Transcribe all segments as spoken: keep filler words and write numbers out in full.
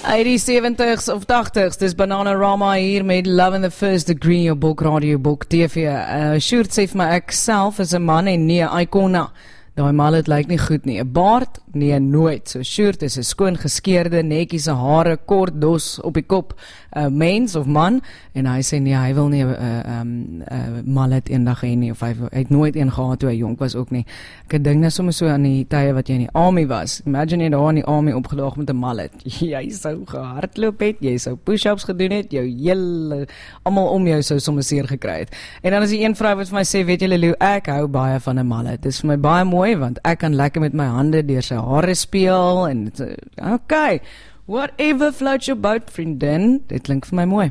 eighties, seventies of tachtigs, dis Bananarama hier met Love in the First Degree, jou boek, radio, boek, T V. Uh, Sjoerd sê vir my, ek self is 'n man en nie 'n ikona. Daai mallet lyk nie goed nie. 'n Baard? Nee, nooit. So Sjoerd is 'n skoon geskeerde, netjiese hare, kort dos op die kop, 'n uh, mens of man, en hy sê nee, hy wil nie 'n uh, um, uh, mallet eendag hê nie, of hy, hy het nooit een gehad toe hy jonk was ook nie. Ek dink net sommer so aan die tye wat jy in die army was. Imagine jy daar in die army opgedaag met 'n mallet. Jy sou gehardloop het, jy sou push-ups gedoen het, jou hele, almal om jou sou sommer seer gekry het. En dan is die een vrou wat vir my sê, weet julle Lou, ek hou baie van 'n mallet. Dit is vir my baie mooi, want ek kan lekker met my hande deur sy hare speel, en okay, whatever floats your boat, vriendin, dit klink vir my mooi.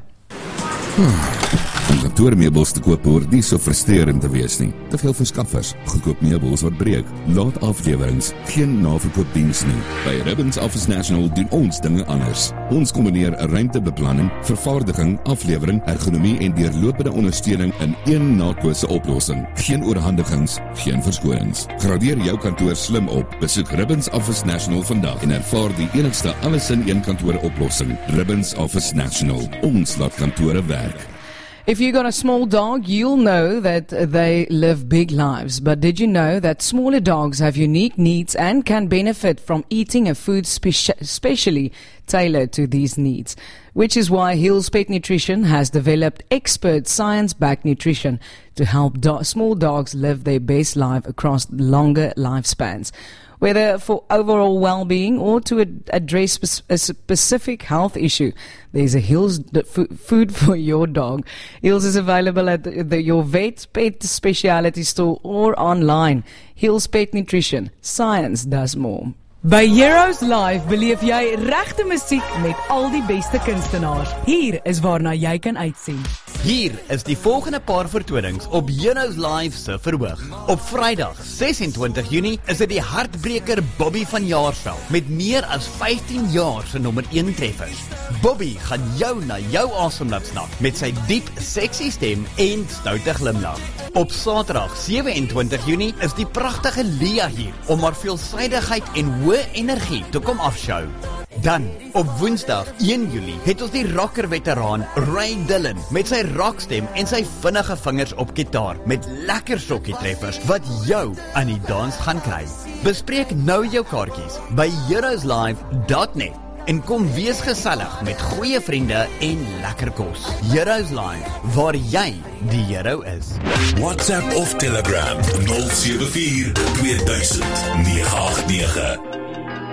Hmm. Om kantoormeubels te koop hoort nie so frustrerend te wees nie. Te veel verskaffers, goedkoop meubels wat breek, laat aflewerings, geen naverkoopdiens nie. By Ribbons Office National doen ons dinge anders. Ons kombineer 'n ruimtebeplanning, vervaardiging, aflewering, ergonomie en deurlopende ondersteuning in een naatkose oplossing. Geen oorhandigings, geen verskonings. Gradeer jou kantoor slim op. Besoek Ribbons Office National vandag en ervaar die enigste alles-in-een kantoor oplossing. Ribbons Office National. Ons laat kantore werk. If you got a small dog, you'll know that they live big lives. But did you know that smaller dogs have unique needs and can benefit from eating a food speci- specially tailored to these needs? Which is why Hills Pet Nutrition has developed expert science-backed nutrition to help do- small dogs live their best life across longer lifespans. Whether for overall well-being or to ad- address spe- a specific health issue, there's a Hills d- f- food for your dog. Hills is available at the, the, your vet, pet specialty store or online. Hills Pet Nutrition. Science does more. By Heroes Live beleef jy regte musiek met al die beste kunstenaars. Hier is waarna jy kan uitsien. Hier is die volgende paar vertonings op Heroes Live se verhoog. Op Vrydag, ses en twintig Junie, is dit die hartbreker Bobby van Jaarsveld met meer as vyftien jaar se nommer een treffers. Bobby gaan jou na jou asem laat snap met sy diep, sexy stem en stoute glimlag. Op Saterdag, sewe en twintig Junie, is die pragtige Lia hier om haar veelsidigheid en hoë energie te kom afshow. Dan, op Woensdag, een Julie, het ons die rocker veteraan Ray Dillon met sy rockstem en sy vinnige vingers op gitaar met lekker sokkie treffers wat jou aan die dans gaan kry. Bespreek nou jou kaartjies by heroes live dot net en kom wees gesellig met goeie vriende en lekker kos. Heroes Live, waar jy die hero is. WhatsApp of Telegram nul sewe vier twee duisend nege agt nege.